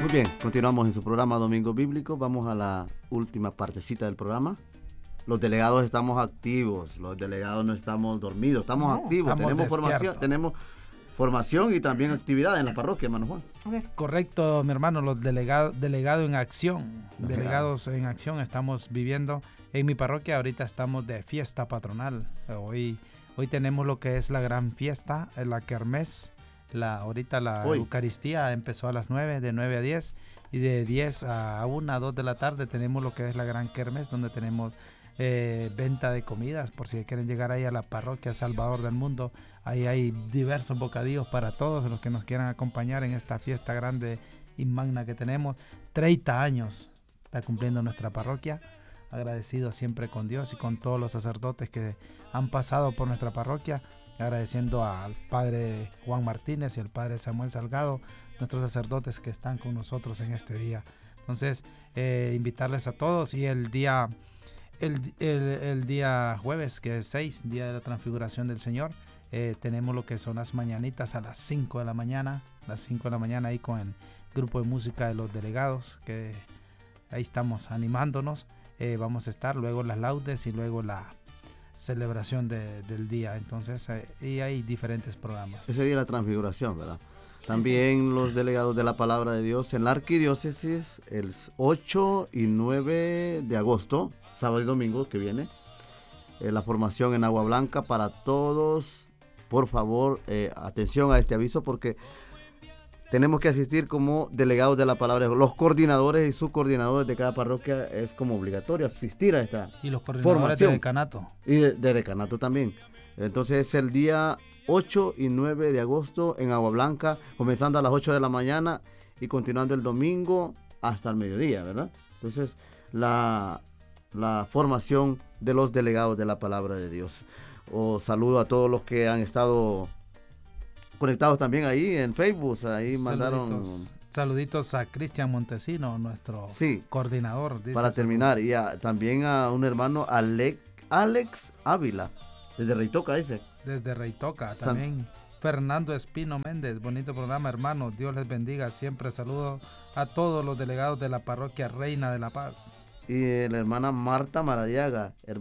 Muy bien, continuamos en su programa Domingo Bíblico. Vamos a la última partecita del programa. Los delegados estamos activos, los delegados no estamos dormidos, estamos activos, tenemos formación y también actividad en la parroquia, hermano Juan. Correcto, mi hermano, los delegados en acción, delegados en acción estamos viviendo. En mi parroquia ahorita estamos de fiesta patronal. Hoy tenemos lo que es la gran fiesta, la kermés. Ahorita la Eucaristía empezó a las 9, de 9 a 10, y de 10 a 1, a 2 de la tarde tenemos lo que es la gran kermés, donde tenemos venta de comidas, por si quieren llegar ahí a la parroquia Salvador del Mundo. Ahí hay diversos bocadillos para todos los que nos quieran acompañar en esta fiesta grande y magna que tenemos. 30 años está cumpliendo nuestra parroquia. Agradecido siempre con Dios y con todos los sacerdotes que han pasado por nuestra parroquia. Agradeciendo al padre Juan Martínez y al padre Samuel Salgado, nuestros sacerdotes que están con nosotros en este día. Entonces, invitarles a todos. Y el día jueves, que es 6, día de la transfiguración del Señor, tenemos lo que son las mañanitas a las 5 de la mañana. Ahí con el grupo de música de los delegados, que ahí estamos animándonos. Vamos a estar luego las laudes y luego la celebración del día. Entonces, y hay diferentes programas. Ese día de la transfiguración, ¿verdad? También los delegados de la palabra de Dios en la arquidiócesis, el 8 y 9 de agosto, sábado y domingo que viene, la formación en Agua Blanca para todos. Por favor, atención a este aviso, porque tenemos que asistir como delegados de la palabra. Los coordinadores y subcoordinadores de cada parroquia es como obligatorio asistir a esta y los coordinadores formación. De decanato. Y de decanato también. Entonces es el día 8 y 9 de agosto en Agua Blanca, comenzando a las 8 de la mañana y continuando el domingo hasta el mediodía, ¿verdad? Entonces la formación de los delegados de la palabra de Dios. Saludo a todos los que han estado conectados también ahí en Facebook. Ahí mandaron saluditos a Cristian Montesino, nuestro coordinador. Para terminar, y también a un hermano Alex Ávila, desde Reitoca ese. Desde Reitoca, también Fernando Espino Méndez, bonito programa, hermanos, Dios les bendiga, siempre saludo a todos los delegados de la parroquia Reina de la Paz. Y la hermana Marta Maradiaga,